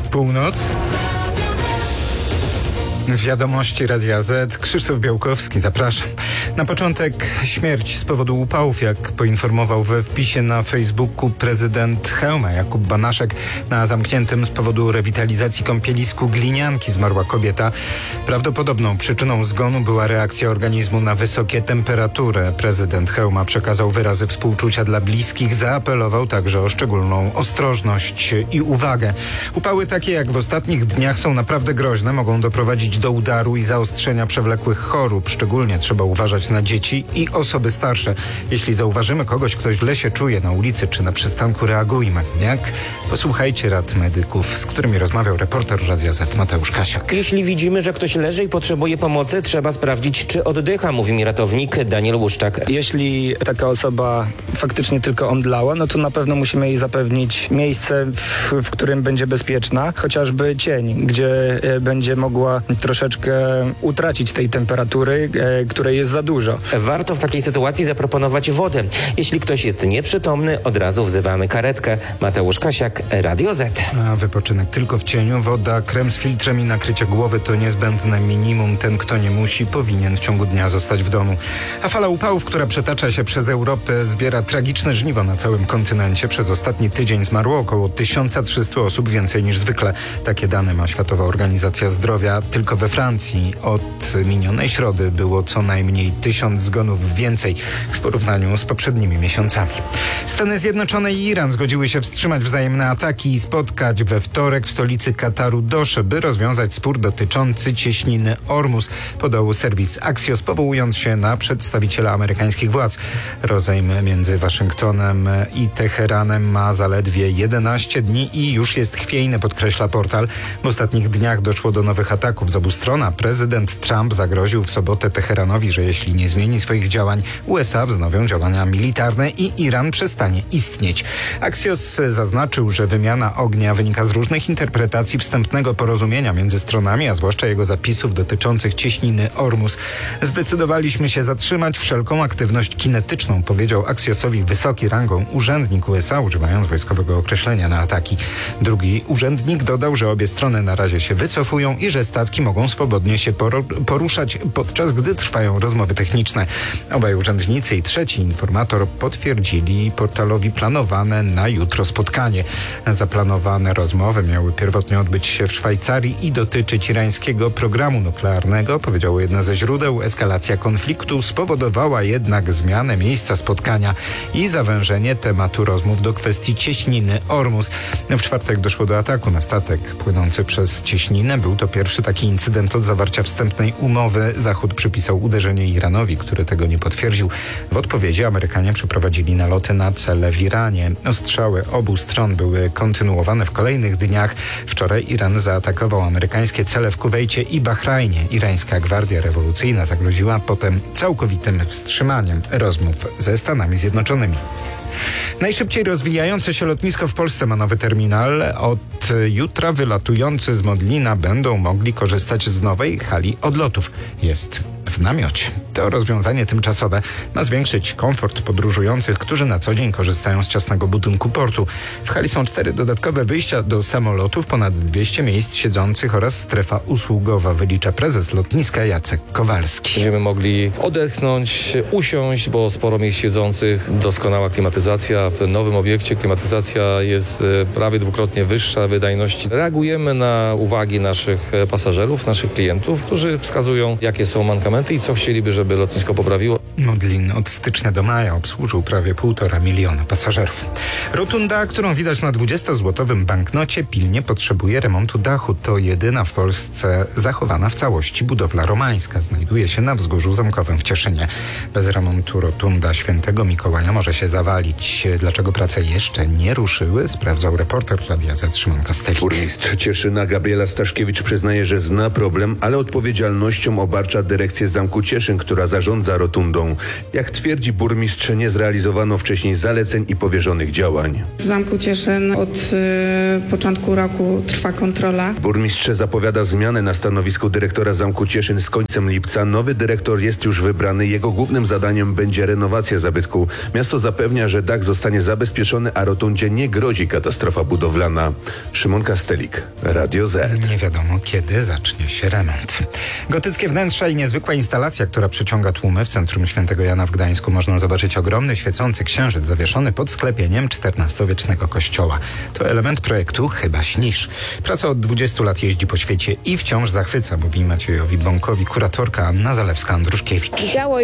Północ. Wiadomości Radia Z. Krzysztof Białkowski, zapraszam. Na początek śmierć z powodu upałów, jak poinformował we wpisie na Facebooku prezydent Chełma Jakub Banaszek. Na zamkniętym z powodu rewitalizacji kąpielisku Glinianki zmarła kobieta. Prawdopodobną przyczyną zgonu była reakcja organizmu na wysokie temperatury. Prezydent Chełma przekazał wyrazy współczucia dla bliskich, zaapelował także o szczególną ostrożność i uwagę. Upały takie jak w ostatnich dniach są naprawdę groźne, mogą doprowadzić do udaru i zaostrzenia przewlekłych chorób. Szczególnie trzeba uważać na dzieci i osoby starsze. Jeśli zauważymy kogoś, kto źle się czuje na ulicy czy na przystanku, reagujmy. Jak? Posłuchajcie rad medyków, z którymi rozmawiał reporter Radia Z Mateusz Kasiak. Jeśli widzimy, że ktoś leży i potrzebuje pomocy, trzeba sprawdzić, czy oddycha, mówi mi ratownik Daniel Łuszczak. Jeśli taka osoba faktycznie tylko omdlała, no to na pewno musimy jej zapewnić miejsce, w którym będzie bezpieczna, chociażby cień, gdzie będzie mogła troszeczkę utracić tej temperatury, której jest za dużo. Warto w takiej sytuacji zaproponować wodę. Jeśli ktoś jest nieprzytomny, od razu wzywamy karetkę. Mateusz Kasiak, Radio Z. A wypoczynek tylko w cieniu, woda, krem z filtrem i nakrycie głowy to niezbędne minimum. Ten, kto nie musi, powinien w ciągu dnia zostać w domu. A fala upałów, która przetacza się przez Europę, zbiera tragiczne żniwo na całym kontynencie. Przez ostatni tydzień zmarło około 1300 osób, więcej niż zwykle. Takie dane ma Światowa Organizacja Zdrowia. Tylko we Francji od minionej środy było co najmniej 1000 zgonów więcej w porównaniu z poprzednimi miesiącami. Stany Zjednoczone i Iran zgodziły się wstrzymać wzajemne ataki i spotkać we wtorek w stolicy Kataru Dosze, by rozwiązać spór dotyczący cieśniny Ormus, podał serwis Axios, powołując się na przedstawiciela amerykańskich władz. Rozejm między Waszyngtonem i Teheranem ma zaledwie 11 dni i już jest chwiejny, podkreśla portal. W ostatnich dniach doszło do nowych ataków z obu stron. Prezydent Trump zagroził w sobotę Teheranowi, że jeśli nie zmieni swoich działań, USA wznowią działania militarne i Iran przestanie istnieć. Axios zaznaczył, że wymiana ognia wynika z różnych interpretacji wstępnego porozumienia między stronami, a zwłaszcza jego zapisów dotyczących cieśniny Ormus. Zdecydowaliśmy się zatrzymać wszelką aktywność kinetyczną, powiedział Axiosowi wysoki rangą urzędnik USA, używając wojskowego określenia na ataki. Drugi urzędnik dodał, że obie strony na razie się wycofują i że statki mogą swobodnie się poruszać, podczas gdy trwają rozmowy techniczne. Obaj urzędnicy i trzeci informator potwierdzili portalowi planowane na jutro spotkanie. Zaplanowane rozmowy miały pierwotnie odbyć się w Szwajcarii i dotyczyć irańskiego programu nuklearnego, powiedziało jedno ze źródeł. Eskalacja konfliktu spowodowała jednak zmianę miejsca spotkania i zawężenie tematu rozmów do kwestii cieśniny Ormus. W czwartek doszło do ataku na statek płynący przez cieśninę. Był to pierwszy taki incydent od zawarcia wstępnej umowy. Zachód przypisał uderzenie Iranowi, który tego nie potwierdził. W odpowiedzi Amerykanie przeprowadzili naloty na cele w Iranie. Ostrzały obu stron były kontynuowane w kolejnych dniach. Wczoraj Iran zaatakował amerykańskie cele w Kuwejcie i Bahrajnie. Irańska Gwardia Rewolucyjna zagroziła potem całkowitym wstrzymaniem rozmów ze Stanami Zjednoczonymi. Najszybciej rozwijające się lotnisko w Polsce ma nowy terminal. Od jutra wylatujący z Modlina będą mogli korzystać z nowej hali odlotów. Jest w namiocie. To rozwiązanie tymczasowe ma zwiększyć komfort podróżujących, którzy na co dzień korzystają z ciasnego budynku portu. W hali są 4 dodatkowe wyjścia do samolotów, ponad 200 miejsc siedzących oraz strefa usługowa, wylicza prezes lotniska Jacek Kowalski. Będziemy mogli odetchnąć, usiąść, bo sporo miejsc siedzących, doskonała klimatyzacja. W nowym obiekcie klimatyzacja jest prawie dwukrotnie wyższa wydajności. Reagujemy na uwagi naszych pasażerów, naszych klientów, którzy wskazują, jakie są mankamenty i co chcieliby, żeby lotnisko poprawiło. Modlin od stycznia do maja obsłużył prawie 1,5 miliona pasażerów. Rotunda, którą widać na 20-złotowym banknocie, pilnie potrzebuje remontu dachu. To jedyna w Polsce zachowana w całości budowla romańska. Znajduje się na Wzgórzu Zamkowym w Cieszynie. Bez remontu rotunda Świętego Mikołaja może się zawalić. Dlaczego prace jeszcze nie ruszyły? Sprawdzał reporter Radia Z Szymon Kastelik. Burmistrz Cieszyna Gabriela Staszkiewicz przyznaje, że zna problem, ale odpowiedzialnością obarcza dyrekcję administrację Zamku Cieszyn, która zarządza rotundą. Jak twierdzi burmistrz, nie zrealizowano wcześniej zaleceń i powierzonych działań. W Zamku Cieszyn od początku roku trwa kontrola. Burmistrz zapowiada zmianę na stanowisku dyrektora Zamku Cieszyn z końcem lipca. Nowy dyrektor jest już wybrany. Jego głównym zadaniem będzie renowacja zabytku. Miasto zapewnia, że dach zostanie zabezpieczony, a rotundzie nie grozi katastrofa budowlana. Szymon Kastelik, Radio Z. Nie wiadomo, kiedy zacznie się remont. Gotyckie wnętrza i niezwykła instalacja, która przyciąga tłumy. W centrum Świętego Jana w Gdańsku można zobaczyć ogromny, świecący księżyc zawieszony pod sklepieniem XIV-wiecznego kościoła. To element projektu Chyba śnisz. Praca od 20 lat jeździ po świecie i wciąż zachwyca, mówi Maciejowi Bąkowi kuratorka Anna Zalewska-Andruszkiewicz. Działo